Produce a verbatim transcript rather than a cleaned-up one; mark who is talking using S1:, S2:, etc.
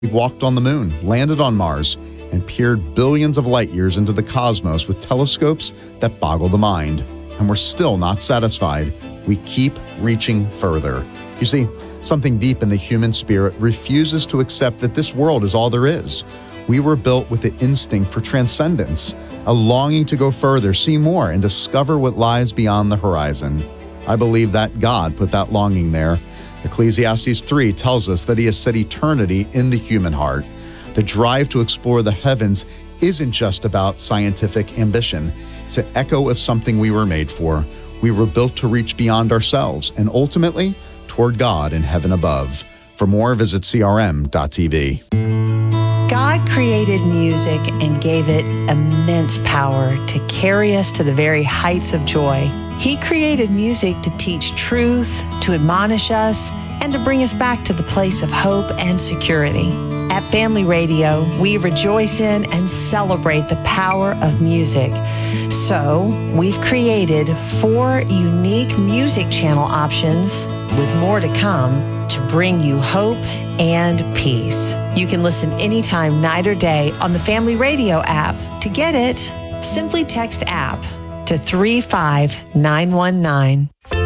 S1: We've walked on the moon, landed on Mars, and peered billions of light years into the cosmos with telescopes that boggle the mind. And we're still not satisfied. We keep reaching further. You see, something deep in the human spirit refuses to accept that this world is all there is. We were built with the instinct for transcendence, a longing to go further, see more, and discover what lies beyond the horizon. I believe that God put that longing there. Ecclesiastes three tells us that he has set eternity in the human heart. The drive to explore the heavens isn't just about scientific ambition. It's an echo of something we were made for. We were built to reach beyond ourselves and ultimately toward God in heaven above. For more, visit C R M dot T V.
S2: God created music and gave it immense power to carry us to the very heights of joy. He created music to teach truth, to admonish us, and to bring us back to the place of hope and security. At Family Radio, we rejoice in and celebrate the power of music. So, we've created four unique music channel options, with more to come, to bring you hope and peace. You can listen anytime, night or day, on the Family Radio app. To get it, simply text app to three five nine one nine.